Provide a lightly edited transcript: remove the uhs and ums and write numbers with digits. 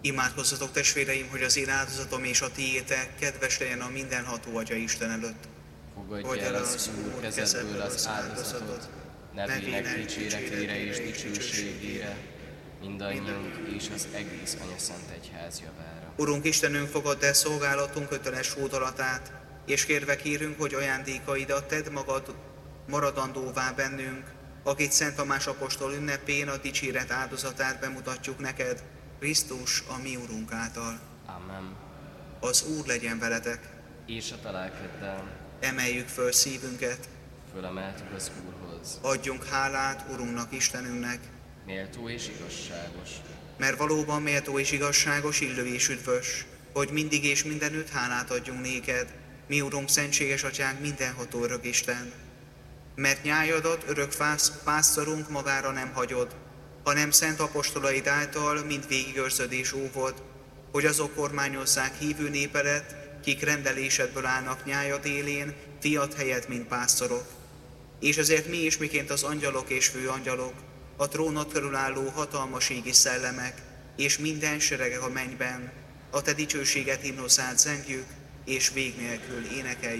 Imádkozzatok, testvéreim, hogy az én áldozatom és a tiétek kedves legyen a mindenható Atya Isten előtt. Fogadj el az Úr kezedből az áldozatot, nevének dicséretére és dicsőségére, mindannyiunk és az egész Anyaszent Egyház javára. Urunk Istenünk, fogadd el szolgálatunk köteles hódolatát, és kérve kérünk, hogy ajándékaidat tedd magad maradandóvá bennünk, akit Szent Tamás apostol ünnepén a dicséret áldozatát bemutatjuk neked, Krisztus, a mi Urunk által. Amen. Az Úr legyen veletek! És a te lelkeddel. Emeljük föl szívünket, Fölemeltük az Úrhoz. adjunk hálát Urunknak, Istenünknek, Méltó és igazságos. mert valóban méltó és igazságos, illő és üdvös, hogy mindig és mindenütt hálát adjunk néked, mi Urunk, szentséges Atyánk, mindenható örök Isten. Mert nyájadat, örök pásztorunk magára nem hagyod, hanem szent apostolaid által mind végigőrzöd és óvod, hogy azok kormányozzák hívő népedet, kik rendelésedből állnak nyájad élén, fiat helyett, mint pásztorok. És ezért mi is, miként az angyalok és főangyalok, a trónot körülálló hatalmas égi szellemek, és minden serege a mennyben, a te dicsőséget himnuszát zengjük, és vég nélkül énekeljük.